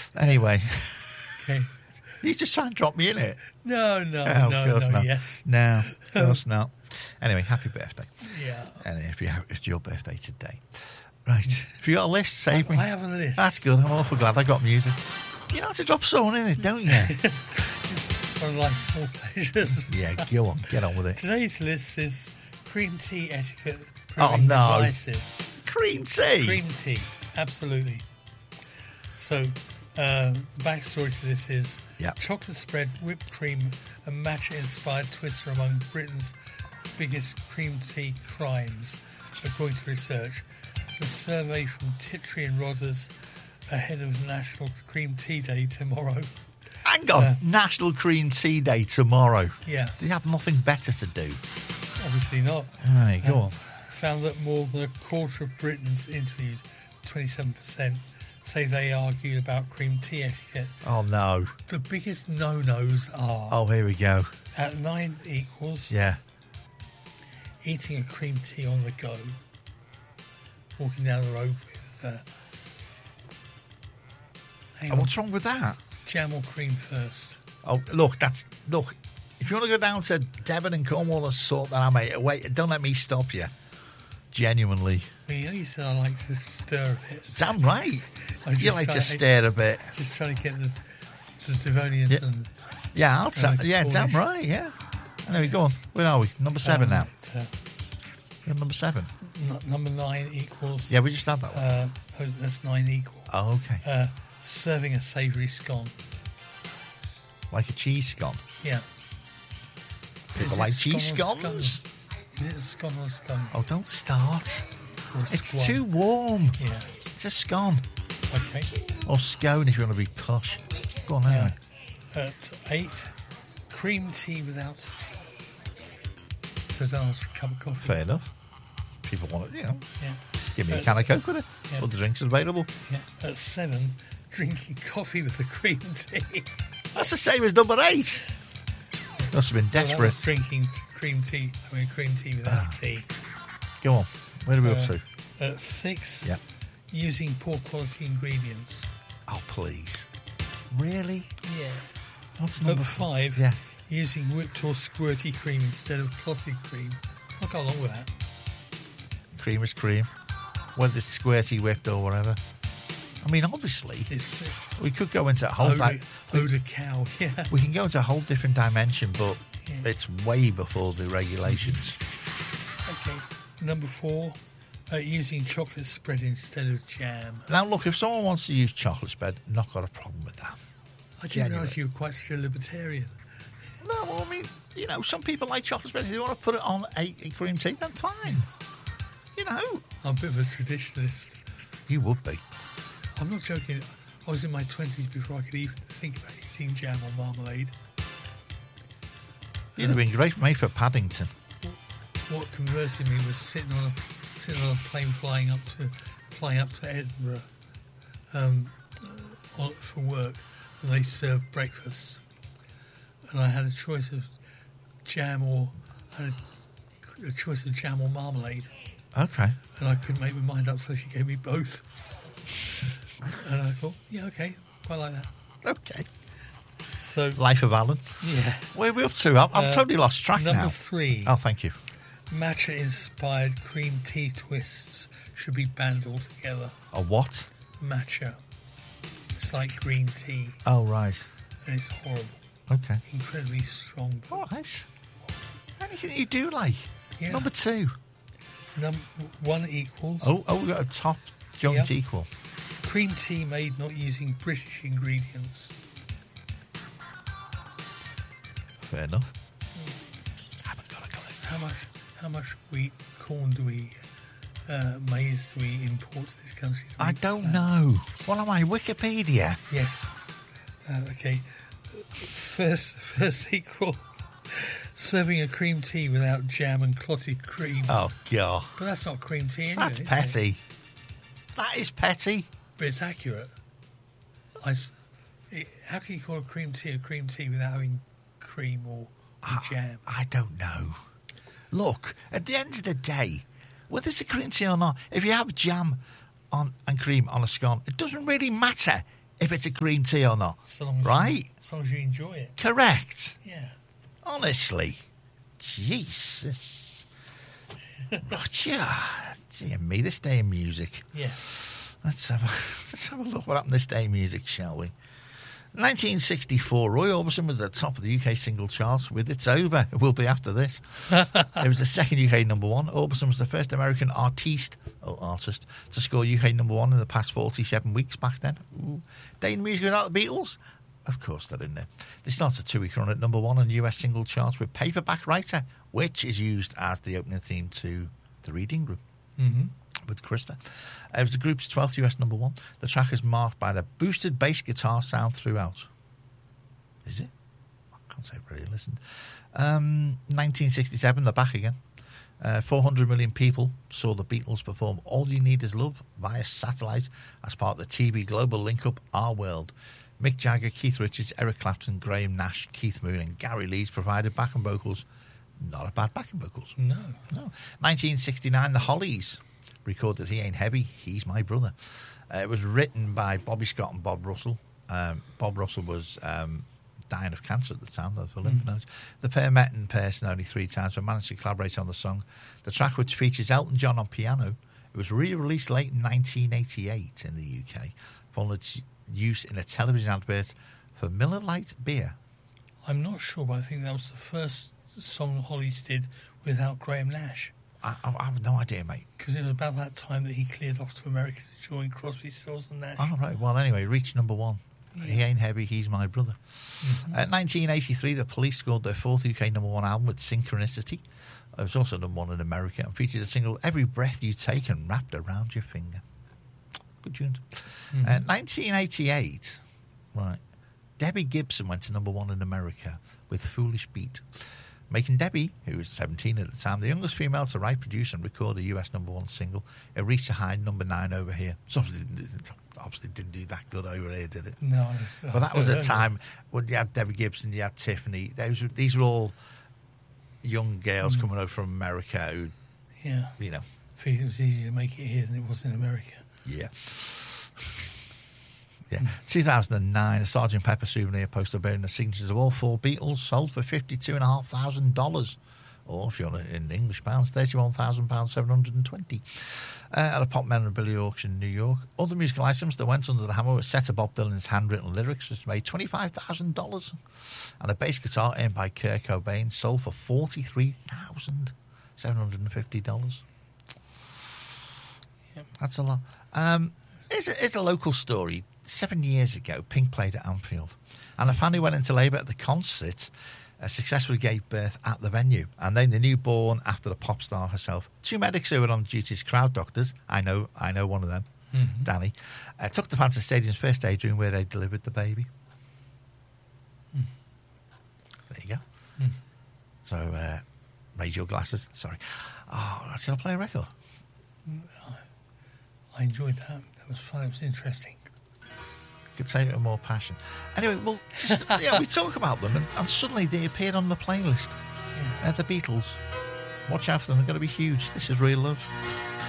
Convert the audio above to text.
Anyway, Okay. you just trying to drop me in it. No, Of course not. yes. No, of course not. Anyway, happy birthday. Yeah. And if it's your birthday today. Right. Have you got a list? Save me. I have a list. That's good. I'm awful glad I got music. You know how to drop someone in it, don't you? One of life's small pleasures. Yeah, go on. Get on with it. Today's list is cream tea etiquette. Oh, proving no. divisive. Cream tea. Cream tea, absolutely. So, the backstory to this is Yeah. chocolate spread, whipped cream, and matcha-inspired twists are among Britain's biggest cream tea crimes, according to research. The survey from Tiptree and Rogers ahead of National Cream Tea Day tomorrow. Hang on. National Cream Tea Day tomorrow. Yeah, Do you have nothing better to do? obviously not. Right, go on. Found that more than a quarter of Britons interviewed, 27%, say they argued about cream tea etiquette. Oh, no. The biggest no-nos are Oh, here we go. at 9 equals Yeah. eating a cream tea on the go, walking down the road with hang And on, what's wrong with that? jam or cream first. Oh, look. If you want to go down to Devon and Cornwall and sort that out, mate, wait, don't let me stop you. Genuinely. Well, you know, you said I like to stir a bit. Damn right. I'm just You like to trying- stare a bit. Just trying to get the Devonians Yeah. and Yeah, yeah, damn Cornish. right, yeah. Anyway, go on. Where are we? Number 7 now. You're number 7. Number 9 equals. Yeah, we just had that one. That's 9 equal. Oh, okay. Serving a savoury scone. Like a cheese scone. Yeah. People Is like it cheese scone or scones. Is it a scone or a scone? Oh, don't start. Or a It's squone? too warm. Yeah. It's a scone. Okay. Or scone if you want to be posh. Go on, anyway. At 8, cream tea without tea. So don't ask for a cup of coffee. Fair enough. People want it, Yeah. give me a can of Coke with it. Yeah. All the drinks are available. Yeah. At 7, drinking coffee with the cream tea. That's the same as number 8. Must have been Well, that desperate. was drinking cream tea. I mean, cream tea without tea. Go on. Where are we up to? At 6, Yeah. using poor quality ingredients. Oh, please. Really? Yeah. What's At number 5, Yeah. using whipped or squirty cream instead of clotted cream. I got along with that. Cream is cream. Whether it's squirty, whipped, or whatever. I mean, obviously, It's we could go into a whole... eau de cow, yeah. we can go into a whole different dimension, but Yeah. it's way before the regulations. Okay. Number 4, using chocolate spread instead of jam. Now, look, if someone wants to use chocolate spread, not got a problem with that. I didn't Genuine. realise you were quite such a libertarian. No, well, I mean, you know, some people like chocolate spread. If they want to put it on a cream tea, then fine. You know, I'm a bit of a traditionalist. you would be. I'm not joking. I was in my 20s before I could even think about eating jam or marmalade. You'd have been great mate for Paddington. What converted me was sitting on a plane flying up to Edinburgh for work, and they served breakfast, and I had a choice of jam or marmalade, Okay. and I couldn't make my mind up, so she gave me both. And I thought, yeah, okay, quite like that. Okay. So Life of Alan. yeah, Where are we up to? I'm totally lost track number now. 3. Oh, thank you. Matcha-inspired cream tea twists should be banned altogether. A what? Matcha. It's like green tea, Oh, right. and it's horrible. Okay. Incredibly strong. All right. Anything you do like. Yeah. Number 2. 1 equals Oh, we got a top joint Yep. equal. cream tea made not using British ingredients. Fair enough. Haven't got a clue. How much wheat, corn do we, maize do we import to this country? to I make don't that? know. What am I? Wikipedia. Yes. Okay. First equal. Serving a cream tea without jam and clotted cream. Oh, God. But that's not cream tea anyway. That's is it? petty. That is petty. But it's accurate. How can you call a cream tea without having cream or jam? I don't know. Look, at the end of the day, whether it's a cream tea or not, if you have jam and cream on a scone, it doesn't really matter if it's a cream tea or not. So long as Right? as long as you enjoy it. Correct. Yeah. Honestly. Jesus. Roger. Dear me, this day in music. Yes. Let's have a look what happened this day in music, shall we? 1964, Roy Orbison was at the top of the UK single charts with It's Over. It will be after this. It was the second UK number one. Orbison was the first American artist to score UK number one in the past 47 weeks back then. Ooh. Day in music without the Beatles? Of course they're in there. They started a 2-week run at number one on US single charts with Paperback Writer, which is used as the opening theme to The Reading Room. Mm-hmm. With Krista. It was the group's 12th US number one. The track is marked by the boosted bass guitar sound throughout. Is it? I can't say I've really listened. 1967, they're back again. 400 million people saw the Beatles perform All You Need Is Love via satellite as part of the TV Global Link-Up Our World. Mick Jagger, Keith Richards, Eric Clapton, Graham Nash, Keith Moon and Gary Leeds provided backing vocals. Not a bad backing vocals. No. 1969, the Hollies recorded He Ain't Heavy, He's My Brother. It was written by Bobby Scott and Bob Russell. Bob Russell was dying of cancer at the time, of the lymph nodes. The pair met in person only 3 times but managed to collaborate on the song. The track, which features Elton John on piano, it was re-released late in 1988 in the UK, following its use in a television advert for Miller Lite beer. I'm not sure, but I think that was the first song the Hollies did without Graham Nash. I have no idea, mate. Because it was about that time that he cleared off to America to join Crosby, Stills and Nash. Oh, right. Well, anyway, reached number one. Yeah. He Ain't Heavy, He's My Brother. 1983, the Police scored their 4th UK number one album with Synchronicity. It was also number one in America and featured a single, Every Breath You Take and Wrapped Around Your Finger. Good tunes. 1988, right. Debbie Gibson went to number one in America with Foolish Beat, making Debbie, who was 17 at the time, the youngest female to write, produce and record a US number one single. It reached a high number 9 over here. So obviously didn't do that good over here, did it? No. But that was a time when you had Debbie Gibson, you had Tiffany. These were all young girls coming over from America who, Yeah. you know. I think it was easier to make it here than it was in America. Yeah. Yeah. 2009, a Sgt. Pepper souvenir poster bearing the signatures of all 4 Beatles sold for $52,500. Or, if you're in English pounds, £31,720 at a pop memorabilia auction in New York. Other musical items that went under the hammer were a set of Bob Dylan's handwritten lyrics, which made $25,000. And a bass guitar owned by Kurt Cobain sold for $43,750. Yep. That's a lot. It's a local story. 7 years ago, Pink played at Anfield, and a fan who went into labour at the concert successfully gave birth at the venue and named the newborn after the pop star herself. 2 medics who were on duty as crowd doctors, I know one of them, Danny, took the fan to the stadium's first aid room where they delivered the baby. There you go. So, raise your glasses. Sorry. Oh, should I play a record? I enjoyed that. That was fun. It was interesting. Could say it with more passion. Anyway, well, just we talk about them, and suddenly they appeared on the playlist. The Beatles. Watch out for them; they're going to be huge. This is Real Love.